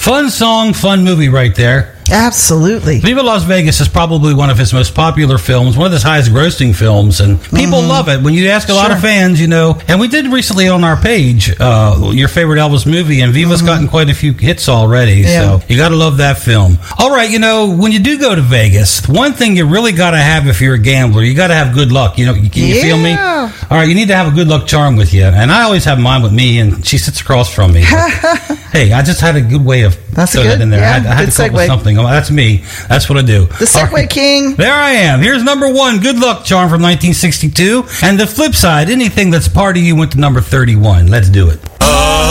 Fun song, fun movie right there. Absolutely. Viva Las Vegas is probably one of his most popular films, one of his highest grossing films, and people love it. When you ask a lot of fans, and we did recently on our page, your favorite Elvis movie, and Viva's gotten quite a few hits already, so you got to love that film. All right, when you do go to Vegas, one thing you really got to have if you're a gambler, you got to have good luck. Can you feel me? All right, you need to have a good luck charm with you, and I always have mine with me, and she sits across from me. Hey, I just had a good way of throwing that in there. I had to come up with something. That's me. That's what I do. The Segway King. There I am. Here's number 1, Good Luck Charm from 1962. And the flip side, anything that's part of you went to number 31. Let's do it.